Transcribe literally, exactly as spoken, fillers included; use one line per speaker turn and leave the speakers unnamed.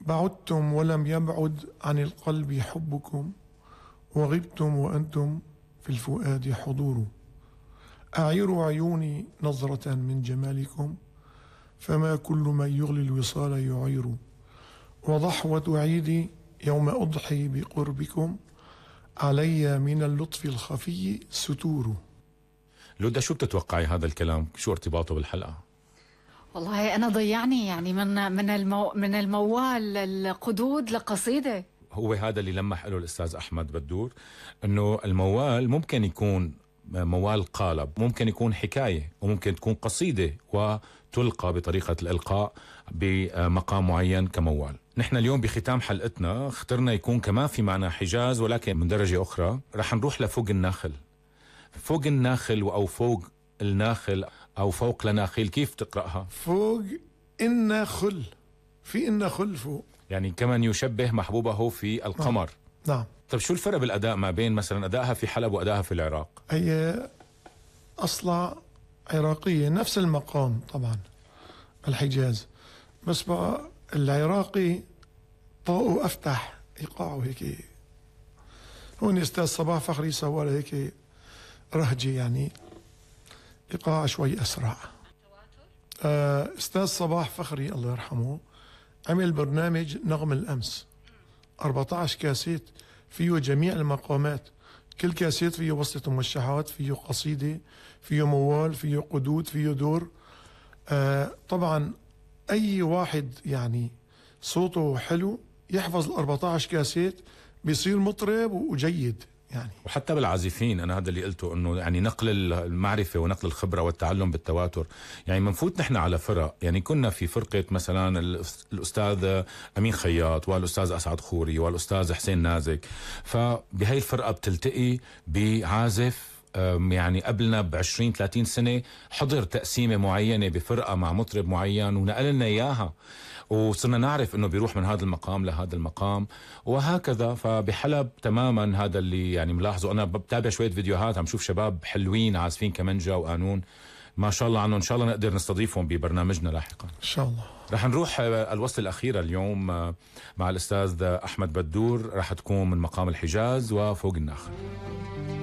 بعدتم ولم يبعد عن القلب حبكم، وغبتم وأنتم في الفؤاد حضور. أعيروا عيوني نظرة من جمالكم، فما كل من يغلي الوصال يعير. وضحوة عيدي يوم أضحي بقربكم، علي من اللطف الخفي ستور.
لودا، شو بتتوقعي هذا الكلام؟ شو ارتباطه بالحلقة؟
والله أنا ضيعني يعني من من المو من الموال القدود لقصيدة.
هو هذا اللي لمح له الأستاذ أحمد بدور، أنه الموال ممكن يكون موال قالب، ممكن يكون حكاية، وممكن تكون قصيدة وتلقى بطريقة الإلقاء بمقام معين كموال. نحن اليوم بختام حلقتنا اخترنا يكون كمان في معنى حجاز، ولكن من درجة أخرى رح نروح لفوق الناخل. فوق الناخل أو فوق الناخل أو فوق لناخيل، كيف تقرأها؟
فوق الناخل، في الناخل فوق،
يعني كمان يشبه محبوبه في القمر.
نعم, نعم.
طيب شو الفرق بالأداء ما بين مثلا أدائها في حلب وأدائها في العراق؟
هي أصلا عراقية، نفس المقام طبعا الحجاز، بس بقى العراقي طاقه أفتح، إيقاعه هيك. هون أستاذ صباح فخري سوى له هيك رهجة، يعني إيقاع شوي أسرع. أستاذ صباح فخري الله يرحمه عمل برنامج نغم الأمس، أربعة عشر كاسيت فيه جميع المقامات، كل كاسيت فيه وصلة موشحات، فيه قصيدة، فيه موال، فيه قدود، فيه دور. آه طبعا أي واحد يعني صوته حلو يحفظ ال أربعة عشر كاسيت بيصير مطرب وجيد يعني.
وحتى بالعازفين أنا هذا اللي قلته، أنه يعني نقل المعرفة ونقل الخبرة والتعلم بالتواتر. يعني منفوت نحن على فرق، يعني كنا في فرقة مثلا الأستاذ أمين خياط والأستاذ أسعد خوري والأستاذ حسين نازك، فبهاي الفرقة بتلتقي بعازف يعني قبلنا بعشرين ثلاثين سنة حضر تقسيمة معينة بفرقة مع مطرب معين ونقلنا إياها، وصرنا نعرف انه بيروح من هذا المقام لهذا المقام وهكذا. فبحلب تماما هذا اللي يعني ملاحظه. انا بتابع شوية فيديوهات، عم شوف شباب حلوين عازفين كمنجة وقانون، ما شاء الله عنهم. ان شاء الله نقدر نستضيفهم ببرنامجنا لاحقا
ان شاء الله.
رح نروح الوصلة الأخيرة اليوم مع الأستاذ أحمد بدور، رح تكون من مقام الحجاز وفوق الناخل.